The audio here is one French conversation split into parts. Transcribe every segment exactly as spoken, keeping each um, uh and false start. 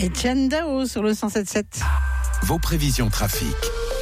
Etienne Dao sur le cent sept sept. Vos prévisions trafic.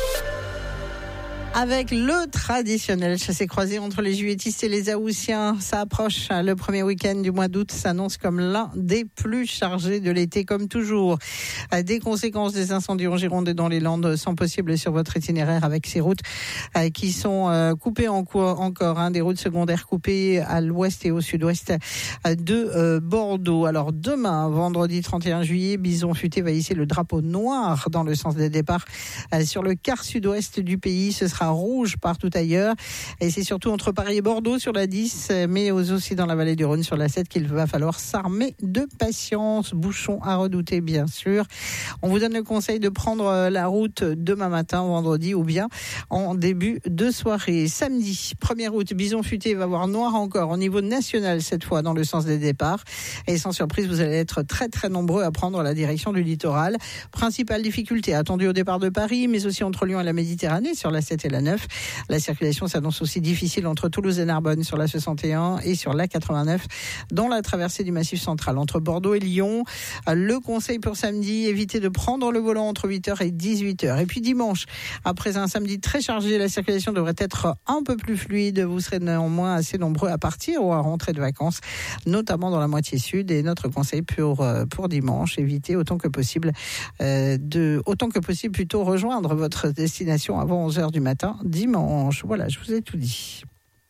Avec le traditionnel chassé-croisé entre les juilletistes et les Haussiens. Ça approche, le premier week-end du mois d'août s'annonce comme l'un des plus chargés de l'été, comme toujours. Des conséquences des incendies en Gironde et dans les Landes sont possibles sur votre itinéraire avec ces routes qui sont coupées en cours encore, hein, des routes secondaires coupées à l'ouest et au sud-ouest de Bordeaux. Alors demain, vendredi trente et un juillet, Bison Futé va hisser le drapeau noir dans le sens des départs sur le quart sud-ouest du pays. Ce sera rouge partout ailleurs, et c'est surtout entre Paris et Bordeaux sur la dix, mais aussi dans la vallée du Rhône sur la sept qu'il va falloir s'armer de patience. Bouchons à redouter, bien sûr. On vous donne le conseil de prendre la route demain matin, vendredi, ou bien en début de soirée. Samedi, première route, Bison Futé va voir noir encore au niveau national cette fois dans le sens des départs, et sans surprise vous allez être très très nombreux à prendre la direction du littoral. Principale difficulté attendue au départ de Paris, mais aussi entre Lyon et la Méditerranée sur la sept et la neuf. La circulation s'annonce aussi difficile entre Toulouse et Narbonne sur la soixante et un et sur la quatre-vingt-neuf dans la traversée du Massif central. Entre Bordeaux et Lyon, le conseil pour samedi, évitez de prendre le volant entre huit heures et dix-huit heures. Et puis dimanche, après un samedi très chargé, la circulation devrait être un peu plus fluide. Vous serez néanmoins assez nombreux à partir ou à rentrer de vacances, notamment dans la moitié sud. Et notre conseil pour, pour dimanche, évitez autant que possible euh, de, autant que possible plutôt rejoindre votre destination avant onze heures du matin dimanche. Voilà, je vous ai tout dit.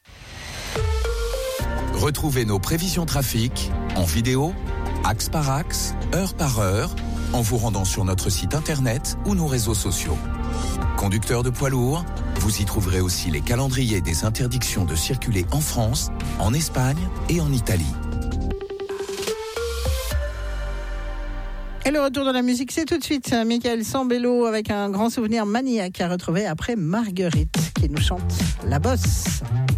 Retrouvez nos prévisions trafic en vidéo, axe par axe, heure par heure, en vous rendant sur notre site internet ou nos réseaux sociaux. Conducteurs de poids lourds, vous y trouverez aussi les calendriers des interdictions de circuler en France, en Espagne et en Italie. Et le retour de la musique, c'est tout de suite Michael Sambello avec un grand souvenir maniaque à retrouver après Marguerite qui nous chante La Bosse.